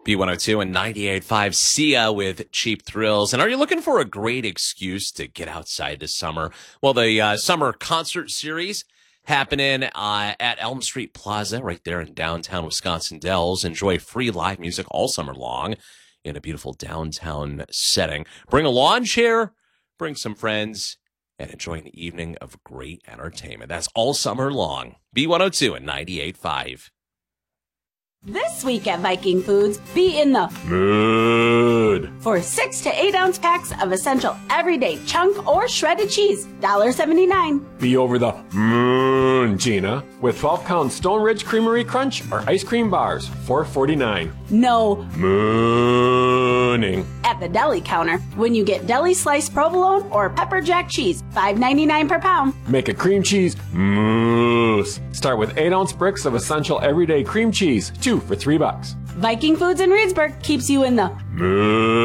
B102 and 98.5 Sia with Cheap Thrills. And are you looking for a great excuse to get outside this summer? Well, the summer concert series happening at Elm Street Plaza right there in downtown Wisconsin Dells. Enjoy free live music all summer long in a beautiful downtown setting. Bring a lawn chair, bring some friends, and enjoy an evening of great entertainment. That's all summer long. B102 and 98.5. This week at Viking Foods, be in the mood for 6 to 8 ounce packs of essential everyday chunk or shredded cheese, $1.79. Be over the moon, Gina, with 12-pound Stone Ridge Creamery Crunch or ice cream bars, $4.49. No mooning at the deli counter when you get deli sliced provolone or pepper jack cheese, $5.99 per pound. Make a cream cheese mousse. Start with 8-ounce bricks of essential everyday cream cheese, 2 for $3. Viking Foods in Reedsburg keeps you in the mood.